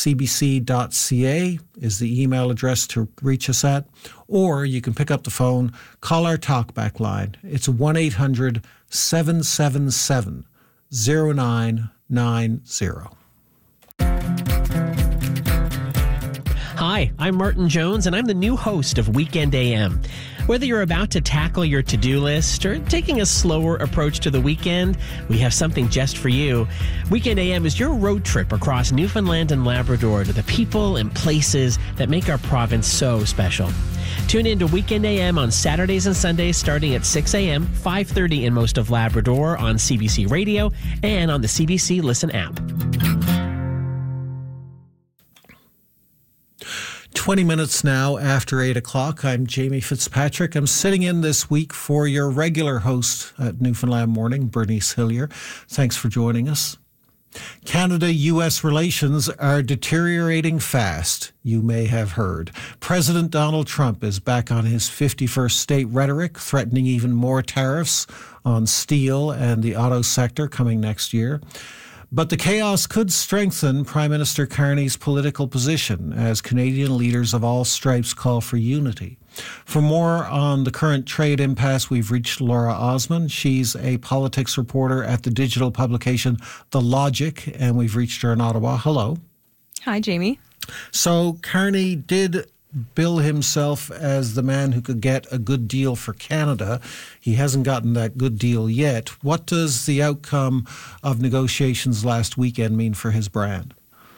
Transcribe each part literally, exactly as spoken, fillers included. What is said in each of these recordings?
c b c dot c a is the email address to reach us at, or you can pick up the phone, call our talkback line. It's one eight hundred seven seven seven zero nine nine zero. Hi, I'm Martin Jones, and I'm the new host of Weekend A M. Whether you're about to tackle your to-do list or taking a slower approach to the weekend, we have something just for you. Weekend A M is your road trip across Newfoundland and Labrador to the people and places that make our province so special. Tune in to Weekend A M on Saturdays and Sundays starting at six a.m., five thirty in most of Labrador on C B C Radio and on the C B C Listen app. twenty minutes now after eight o'clock. I'm Jamie Fitzpatrick. I'm sitting in this week for your regular host at Newfoundland Morning, Bernice Hillier. Thanks for joining us. Canada-U S relations are deteriorating fast, you may have heard. President Donald Trump is back on his fifty-first state rhetoric, threatening even more tariffs on steel and the auto sector coming next year. But the chaos could strengthen Prime Minister Carney's political position as Canadian leaders of all stripes call for unity. For more on the current trade impasse, we've reached Laura Osman. She's a politics reporter at the digital publication The Logic, and we've reached her in Ottawa. Hello. Hi, Jamie. So Carney did bill himself as the man who could get a good deal for Canada. He hasn't gotten that good deal yet. What does the outcome of negotiations last weekend mean for his brand?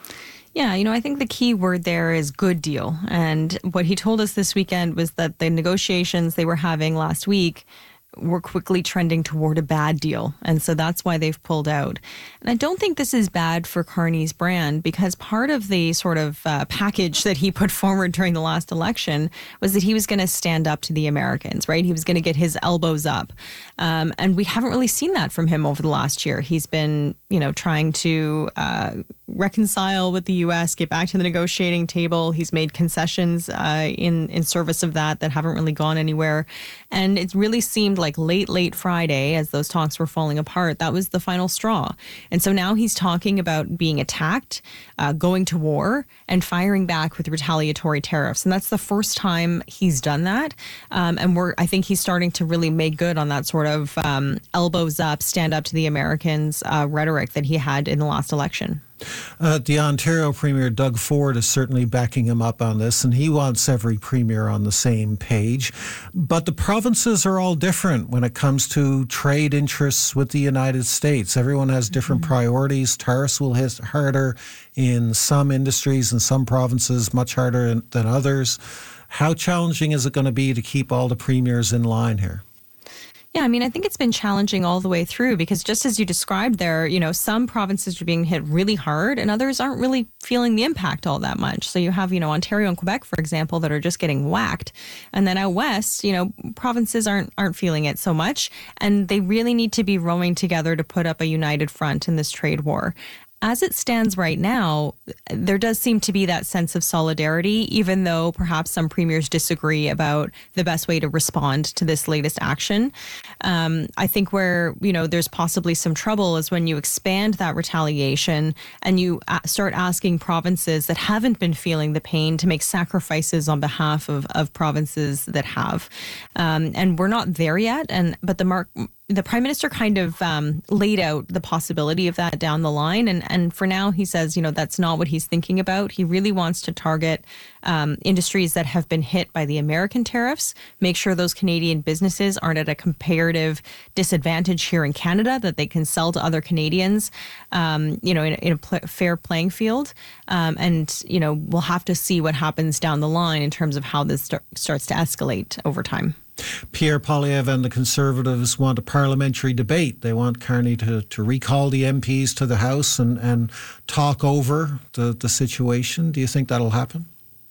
Yeah, you know, I think the key word there is good deal. And what he told us this weekend was that the negotiations they were having last week were quickly trending toward a bad deal. And so that's why they've pulled out. And I don't think this is bad for Carney's brand, because part of the sort of uh, package that he put forward during the last election was that he was going to stand up to the Americans, right? He was going to get his elbows up. Um, and we haven't really seen that from him over the last year. He's been, you know, trying to uh, reconcile with the U S, get back to the negotiating table. He's made concessions uh, in, in service of that that haven't really gone anywhere. And it really seemed like late, late Friday, as those talks were falling apart, that was the final straw. And so now he's talking about being attacked, uh, going to war, and firing back with retaliatory tariffs. And that's the first time he's done that. Um, and we're, I think he's starting to really make good on that sort of um, elbows up, stand up to the Americans uh, rhetoric that he had in the last election. Uh, the Ontario Premier, Doug Ford, is certainly backing him up on this, and he wants every premier on the same page. But the provinces are all different when it comes to trade interests with the United States. Everyone has different mm-hmm. priorities. Tariffs will hit harder in some industries and some provinces, much harder in, than others. How challenging is it going to be to keep all the premiers in line here? Yeah, I mean, I think it's been challenging all the way through, because just as you described there, you know, some provinces are being hit really hard and others aren't really feeling the impact all that much. So you have, you know, Ontario and Quebec, for example, that are just getting whacked. And then out west, you know, provinces aren't aren't feeling it so much. And they really need to be rowing together to put up a united front in this trade war. As it stands right now, there does seem to be that sense of solidarity, even though perhaps some premiers disagree about the best way to respond to this latest action. Um, I think where, you know, there's possibly some trouble is when you expand that retaliation and you start asking provinces that haven't been feeling the pain to make sacrifices on behalf of, of provinces that have. Um, and we're not there yet. And but the mark. The Prime Minister kind of um, laid out the possibility of that down the line. And, and for now, he says, you know, that's not what he's thinking about. He really wants to target um, industries that have been hit by the American tariffs, make sure those Canadian businesses aren't at a comparative disadvantage here in Canada, that they can sell to other Canadians, um, you know, in, in a pl- fair playing field. Um, and, you know, we'll have to see what happens down the line in terms of how this start, starts to escalate over time. Pierre Poilievre and the Conservatives want a parliamentary debate. They want Carney to, to recall the M Ps to the House and, and talk over the, the situation. Do you think that'll happen?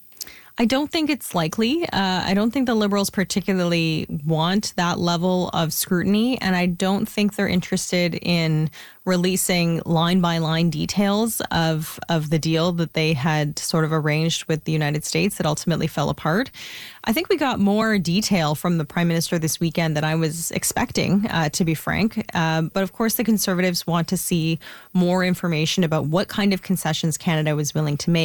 I don't think it's likely. Uh, I don't think the Liberals particularly want that level of scrutiny, and I don't think they're interested in releasing line-by-line details of of the deal that they had sort of arranged with the United States that ultimately fell apart. I think we got more detail from the Prime Minister this weekend than I was expecting, uh, to be frank. Uh, but of course, the Conservatives want to see more information about what kind of concessions Canada was willing to make.